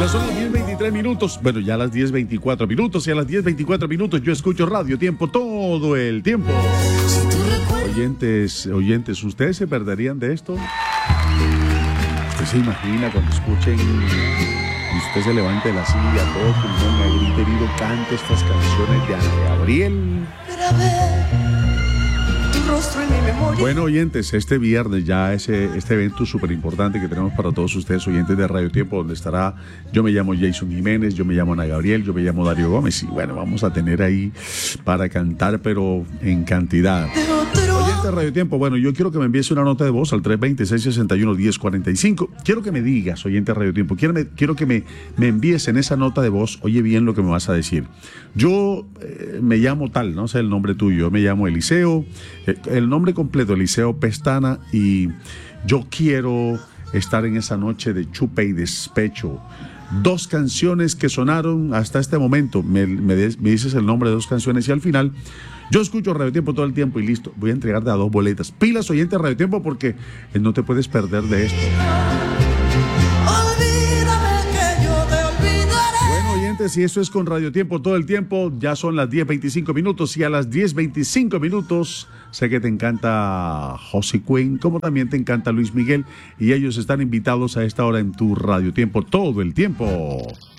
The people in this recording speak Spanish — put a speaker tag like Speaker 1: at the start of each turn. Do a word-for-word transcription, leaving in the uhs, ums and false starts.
Speaker 1: Ya son las diez veintitrés minutos. Bueno, ya a las diez veinticuatro minutos. Y a las diez veinticuatro minutos yo escucho Radio Tiempo todo el tiempo. Oyentes, oyentes, ¿ustedes se perderían de esto? ¿Usted se imagina cuando escuchen y usted se levante de la silla, todo pulmón, a grito herido, cante estas canciones de Ana Gabriel? Bueno, oyentes, este viernes ya ese, este evento súper importante que tenemos para todos ustedes, oyentes de Radio Tiempo, donde estará, yo me llamo Jason Jiménez, yo me llamo Ana Gabriel, yo me llamo Darío Gómez, y bueno, vamos a tener ahí para cantar, pero en cantidad. Oyentes de Radio Tiempo, bueno, yo quiero que me envíes una nota de voz al tres dos cero, seis seis uno, uno cero cuatro cinco. Quiero que me digas, oyente de Radio Tiempo, quiero, me, quiero que me, me envíes en esa nota de voz, oye bien lo que me vas a decir. Yo eh, me llamo tal, no sé el nombre tuyo, me llamo Eliseo, eh, el nombre completo, Eliseo Pestana, y yo quiero estar en esa noche de chupe y despecho. Dos canciones que sonaron hasta este momento, me, me, des, me dices el nombre de dos canciones y al final yo escucho Radio Tiempo todo el tiempo y listo, voy a entregarte a dos boletas. Pilas, oyente de Radio Tiempo, porque no te puedes perder de esto. Y eso es con Radio Tiempo todo el tiempo. Ya son las diez veinticinco minutos y a las diez veinticinco minutos sé que te encanta José Quinn, como también te encanta Luis Miguel, y ellos están invitados a esta hora en tu Radio Tiempo todo el tiempo.